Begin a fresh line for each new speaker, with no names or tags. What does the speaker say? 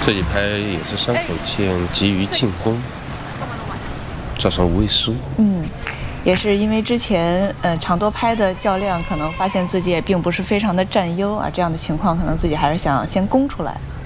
这一拍也是伤口剑急于进攻，造成无畏失误。
也是因为之前长多拍的较量，可能发现自己也并不是非常的占优啊，这样的情况可能自己还是想先攻出来。